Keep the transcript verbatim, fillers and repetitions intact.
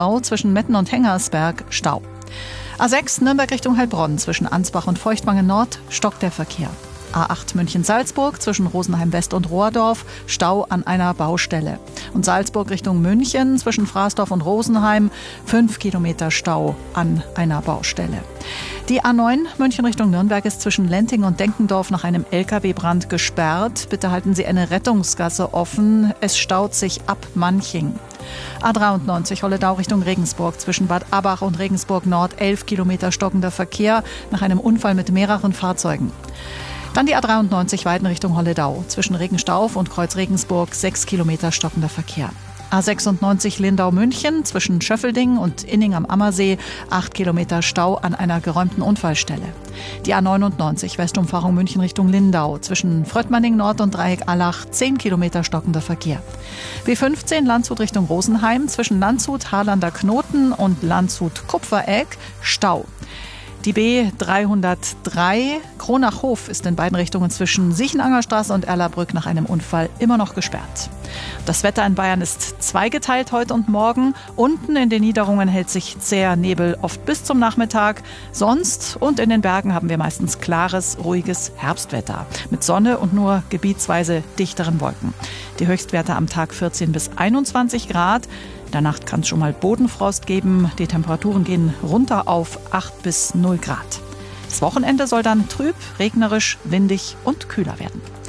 zwischen Metten und Hengersberg Stau. A sechs Nürnberg Richtung Heilbronn zwischen Ansbach und Feuchtwangen Nord stockt der Verkehr. A acht München-Salzburg zwischen Rosenheim West und Rohrdorf Stau an einer Baustelle. Und Salzburg Richtung München zwischen Fraßdorf und Rosenheim fünf Kilometer Stau an einer Baustelle. Die A neun München Richtung Nürnberg ist zwischen Lenting und Denkendorf nach einem L K W-Brand gesperrt. Bitte halten Sie eine Rettungsgasse offen. Es staut sich ab Manching. A dreiundneunzig Holledau Richtung Regensburg zwischen Bad Abach und Regensburg Nord elf Kilometer stockender Verkehr nach einem Unfall mit mehreren Fahrzeugen. Dann die A dreiundneunzig Weiden Richtung Holledau zwischen Regenstauf und Kreuz Regensburg sechs Kilometer stockender Verkehr. A sechsundneunzig Lindau-München zwischen Schöffelding und Inning am Ammersee acht Kilometer Stau an einer geräumten Unfallstelle. Die A neunundneunzig Westumfahrung München Richtung Lindau zwischen Fröttmanning Nord und Dreieck Allach zehn Kilometer stockender Verkehr. B fünfzehn Landshut Richtung Rosenheim zwischen Landshut Harlander Knoten und Landshut Kupferegg Stau. Die B dreihundertdrei Kronach-Hof ist in beiden Richtungen zwischen Siechenangerstraße und Erlabrück nach einem Unfall immer noch gesperrt. Das Wetter in Bayern ist zweigeteilt heute und morgen. Unten in den Niederungen hält sich zäher Nebel oft bis zum Nachmittag. Sonst und in den Bergen haben wir meistens klares, ruhiges Herbstwetter mit Sonne und nur gebietsweise dichteren Wolken. Die Höchstwerte am Tag vierzehn bis einundzwanzig Grad. In der Nacht kann es schon mal Bodenfrost geben. Die Temperaturen gehen runter auf acht bis null Grad. Das Wochenende soll dann trüb, regnerisch, windig und kühler werden.